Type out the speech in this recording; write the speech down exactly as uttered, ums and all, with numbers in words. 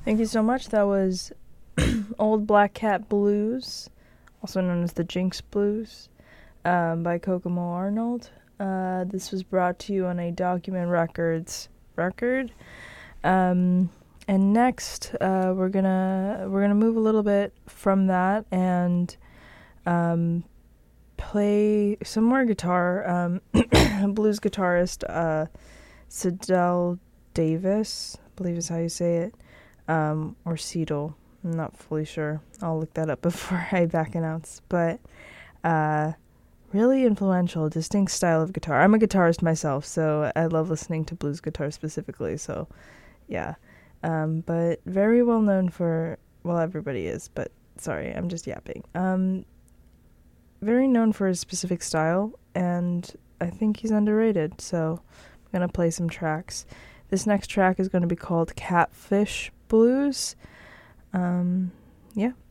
Thank you so much. That was Old Black Cat Blues, also known as the Jinx Blues, um, by Kokomo Arnold. Uh, this was brought to you on a Document Records record. Um, and next, uh, we're gonna we're gonna move a little bit from that and um, play some more guitar. Um, blues guitarist uh, Sidel Davis, I believe is how you say it. Um, or Seedle. I'm not fully sure. I'll look that up before I back announce. But uh, really influential, distinct style of guitar. I'm a guitarist myself, so I love listening to blues guitar specifically. So, yeah. Um, but very well known for, well, everybody is, but sorry, I'm just yapping. Um, very known for his specific style, and I think he's underrated. So, I'm going to play some tracks. This next track is going to be called Catfish Blues. Um, yeah.